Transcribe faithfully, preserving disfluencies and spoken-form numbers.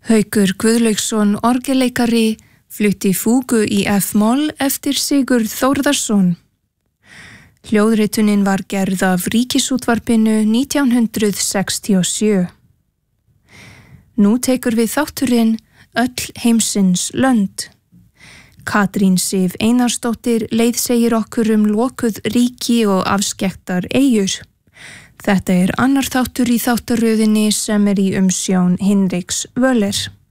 Haukur Guðlaugsson orgelleikari flutti fúgu í F-moll eftir Sigurð Þórðarson. Hljóðritunin var gerð af Ríkisútvarpinu nítján hundrað sextíu og sjö. Nú tekur við þátturinn Öll heimsins lönd. Katrín Sif Einarsdóttir leiðsegir okkur um lokuð ríki og afskekktar eyjur. Þetta er annar þáttur í þáttaröðinni sem er í umsjón Hinriks Völler.